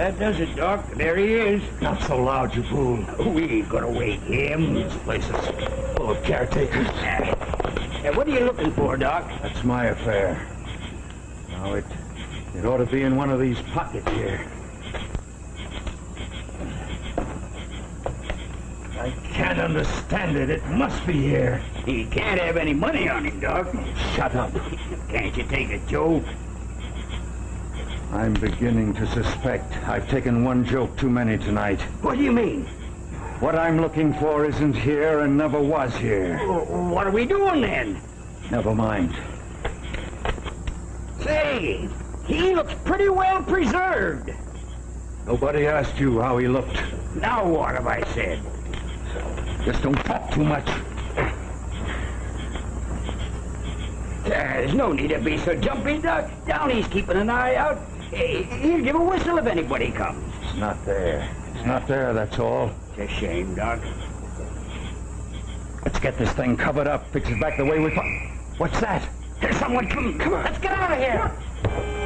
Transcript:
That does it, Doc. There he is. Not so loud, you fool. We ain't gonna wake him. This place is full of caretakers. What are you looking for, Doc? That's my affair. Now, it ought to be in one of these pockets here. I can't understand it. It must be here. He can't have any money on him, Doc. Shut up. Can't you take it, Joe? I'm beginning to suspect I've taken one joke too many tonight. What do you mean? What I'm looking for isn't here and never was here. What are we doing then? Never mind. Say, he looks pretty well preserved. Nobody asked you how he looked. Now what have I said? Just don't talk too much. There's no need to be so jumpy, Doc. Downey's keeping an eye out. He'll give a whistle if anybody comes. It's not there. It's not there, that's all. It's a shame, Doc. Let's get this thing covered up. Fix it back the way we... What's that? There's someone coming. Come on, let's get out of here.